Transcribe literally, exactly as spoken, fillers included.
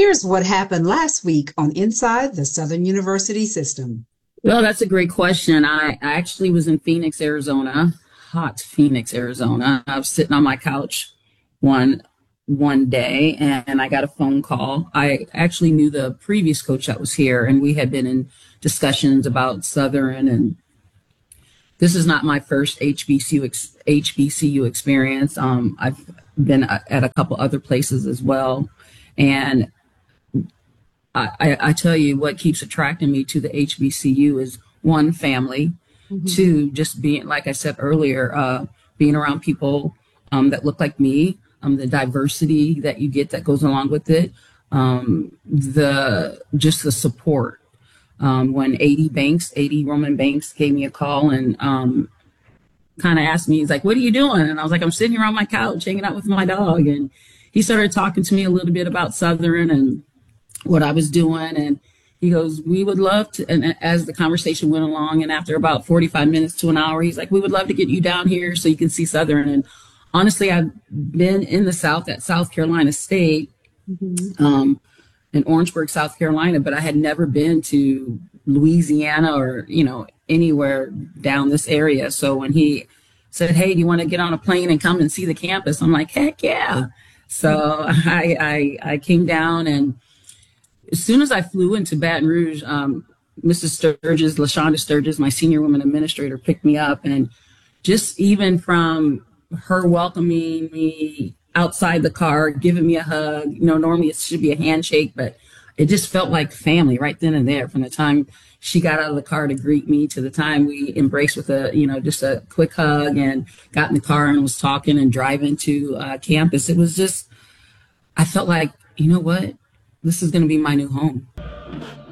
Here's what happened last week on Inside the Southern University System. Well, that's a great question. I I actually was in Phoenix, Arizona, hot Phoenix, Arizona. I was sitting on my couch one one day and I got a phone call. I actually knew the previous coach that was here, and we had been in discussions about Southern, and this is not my first H B C U ex- H B C U experience. Um, I've been at a couple other places as well, and I, I, I tell you what keeps attracting me to the H B C U is one, family, mm-hmm. two, just being, like I said earlier, uh, being around people um, that look like me, um, the diversity that you get that goes along with it, um, the just the support. Um, when A D Banks, A D Roman Banks gave me a call and um, kind of asked me, he's like, what are you doing? And I was like, I'm sitting here on my couch hanging out with my dog. And he started talking to me a little bit about Southern and what I was doing. And he goes, we would love to, and as the conversation went along, and after about forty-five minutes to an hour, he's like, we would love to get you down here so you can see Southern. And honestly, I've been in the South at South Carolina State, mm-hmm. um, in Orangeburg, South Carolina, but I had never been to Louisiana or, you know, anywhere down this area. So when he said, hey, do you want to get on a plane and come and see the campus? I'm like, heck yeah. So I, I, I came down, and as soon as I flew into Baton Rouge, um, Missus Sturgis, LaShonda Sturgis, my senior woman administrator, picked me up. And just even from her welcoming me outside the car, giving me a hug, you know, normally it should be a handshake, but it just felt like family right then and there. From the time she got out of the car to greet me to the time we embraced with a, you know, just a quick hug and got in the car and was talking and driving to uh, campus. It was just, I felt like, you know what? This is going to be my new home.